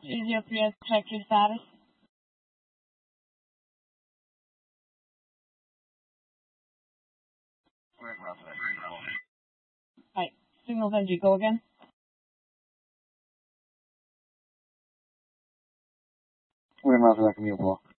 Easier for you to check your status. Alright, signals NG, go again. We're not like a mule block.